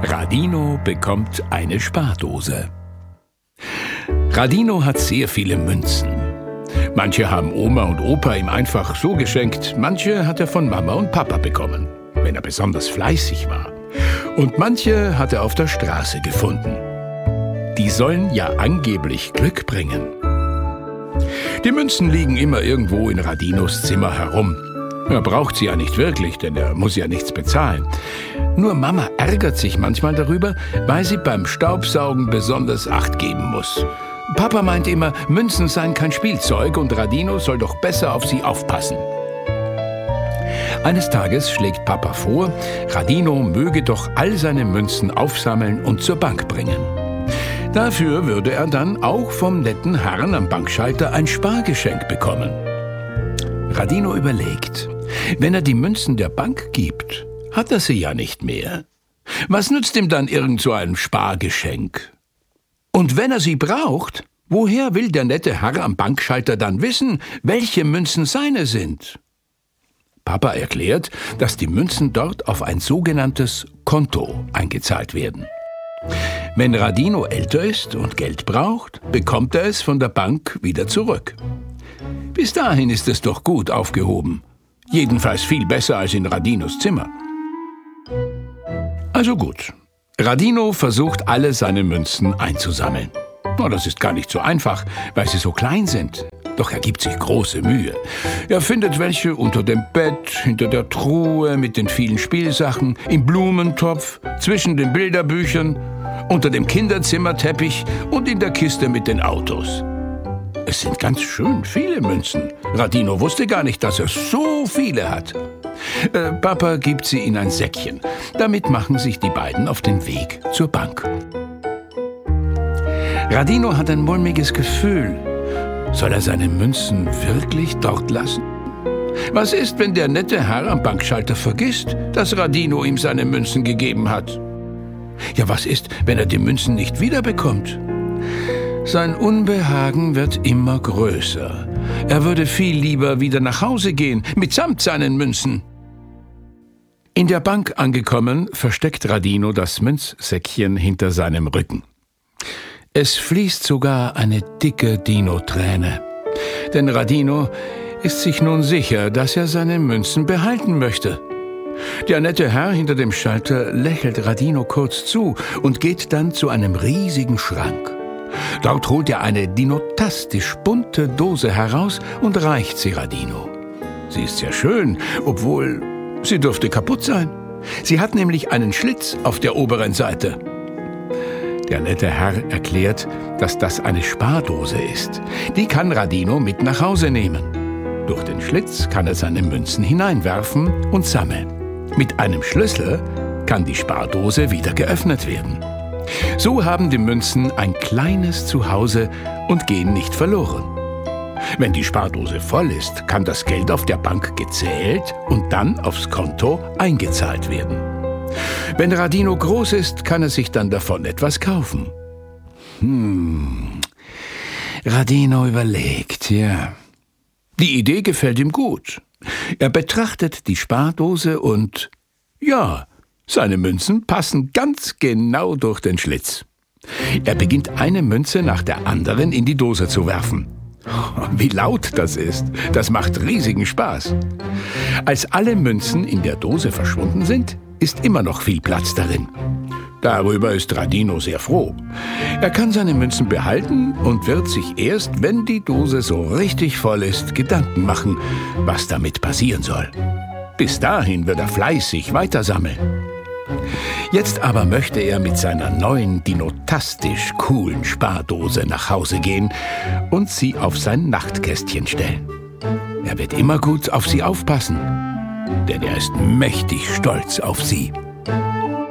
Radino bekommt eine Spardose. Radino hat sehr viele Münzen. Manche haben Oma und Opa ihm einfach so geschenkt, manche hat er von Mama und Papa bekommen, wenn er besonders fleißig war. Und manche hat er auf der Straße gefunden. Die sollen ja angeblich Glück bringen. Die Münzen liegen immer irgendwo in Radinos Zimmer herum. Er braucht sie ja nicht wirklich, denn er muss ja nichts bezahlen. Nur Mama ärgert sich manchmal darüber, weil sie beim Staubsaugen besonders Acht geben muss. Papa meint immer, Münzen seien kein Spielzeug und Radino soll doch besser auf sie aufpassen. Eines Tages schlägt Papa vor, Radino möge doch all seine Münzen aufsammeln und zur Bank bringen. Dafür würde er dann auch vom netten Herrn am Bankschalter ein Spargeschenk bekommen. Radino überlegt, wenn er die Münzen der Bank gibt, hat er sie ja nicht mehr. Was nützt ihm dann irgend so ein Spargeschenk? Und wenn er sie braucht, woher will der nette Herr am Bankschalter dann wissen, welche Münzen seine sind? Papa erklärt, dass die Münzen dort auf ein sogenanntes Konto eingezahlt werden. Wenn Radino älter ist und Geld braucht, bekommt er es von der Bank wieder zurück. Bis dahin ist es doch gut aufgehoben. Jedenfalls viel besser als in Radinos Zimmer. Also gut. Radino versucht, alle seine Münzen einzusammeln. Das ist gar nicht so einfach, weil sie so klein sind. Doch er gibt sich große Mühe. Er findet welche unter dem Bett, hinter der Truhe, mit den vielen Spielsachen, im Blumentopf, zwischen den Bilderbüchern, unter dem Kinderzimmerteppich und in der Kiste mit den Autos. Es sind ganz schön viele Münzen. Radino wusste gar nicht, dass er so viele hat. Papa gibt sie in ein Säckchen. Damit machen sich die beiden auf den Weg zur Bank. Radino hat ein mulmiges Gefühl. Soll er seine Münzen wirklich dort lassen? Was ist, wenn der nette Herr am Bankschalter vergisst, dass Radino ihm seine Münzen gegeben hat? Ja, was ist, wenn er die Münzen nicht wiederbekommt? Sein Unbehagen wird immer größer. Er würde viel lieber wieder nach Hause gehen, mitsamt seinen Münzen. In der Bank angekommen, versteckt Radino das Münzsäckchen hinter seinem Rücken. Es fließt sogar eine dicke Dino-Träne. Denn Radino ist sich nun sicher, dass er seine Münzen behalten möchte. Der nette Herr hinter dem Schalter lächelt Radino kurz zu und geht dann zu einem riesigen Schrank. Dort holt er eine dinotastisch bunte Dose heraus und reicht sie Radino. Sie ist sehr schön, obwohl sie dürfte kaputt sein. Sie hat nämlich einen Schlitz auf der oberen Seite. Der nette Herr erklärt, dass das eine Spardose ist. Die kann Radino mit nach Hause nehmen. Durch den Schlitz kann er seine Münzen hineinwerfen und sammeln. Mit einem Schlüssel kann die Spardose wieder geöffnet werden. So haben die Münzen ein kleines Zuhause und gehen nicht verloren. Wenn die Spardose voll ist, kann das Geld auf der Bank gezählt und dann aufs Konto eingezahlt werden. Wenn Radino groß ist, kann er sich dann davon etwas kaufen. Radino überlegt, ja. Die Idee gefällt ihm gut. Er betrachtet die Spardose und, ja, seine Münzen passen ganz genau durch den Schlitz. Er beginnt eine Münze nach der anderen in die Dose zu werfen. Wie laut das ist, das macht riesigen Spaß. Als alle Münzen in der Dose verschwunden sind, ist immer noch viel Platz darin. Darüber ist Radino sehr froh. Er kann seine Münzen behalten und wird sich erst, wenn die Dose so richtig voll ist, Gedanken machen, was damit passieren soll. Bis dahin wird er fleißig weitersammeln. Jetzt aber möchte er mit seiner neuen, dinotastisch coolen Spardose nach Hause gehen und sie auf sein Nachtkästchen stellen. Er wird immer gut auf sie aufpassen, denn er ist mächtig stolz auf sie.